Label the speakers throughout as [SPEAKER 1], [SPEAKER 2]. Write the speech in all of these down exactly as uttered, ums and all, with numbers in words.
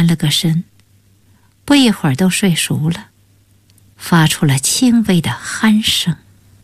[SPEAKER 1] 翻了个身，不一会儿都睡熟了，发出了轻微的鼾声。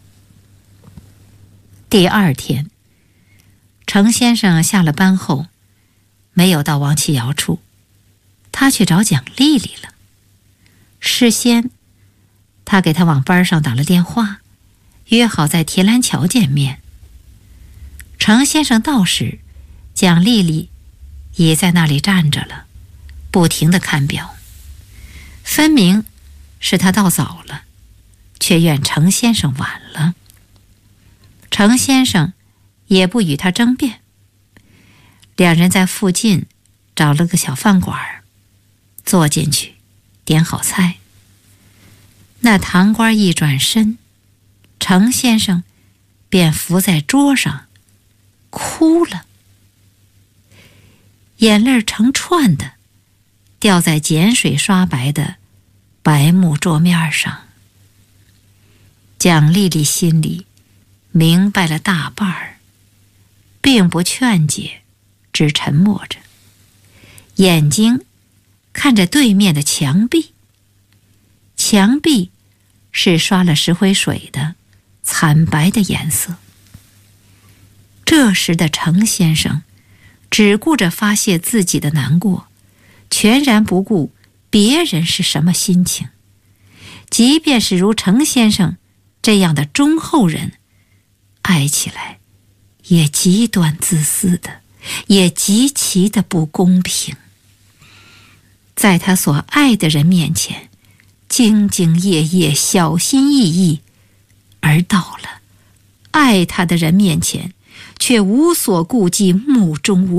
[SPEAKER 1] 第二天，程先生下了班后没有到王启尧处，他去找蒋丽丽了。事先他给他往班上打了电话，约好在铁栏桥见面。程先生到时，蒋丽丽也在那里站着了，不停地看表，分明是他到早了，却怨程先生晚了。程先生也不与他争辩，两人在附近找了个小饭馆，坐进去，点好菜。那堂倌一转身，程先生便伏在桌上哭了，眼泪成串的掉在碱水刷白的白木桌面上。蒋丽丽心里明白了大半儿，并不劝解，只沉默着，眼睛看着对面的墙壁。墙壁是刷了石灰水的惨白的颜色。这时的程先生只顾着发泄自己的难过，全然不顾别人是什么心情。即便是如程先生这样的忠厚人，爱起来也极端自私的，也极其的不公平。在他所爱的人面前兢兢业业，小心翼翼，而到了爱他的人面前却无所顾忌，目中无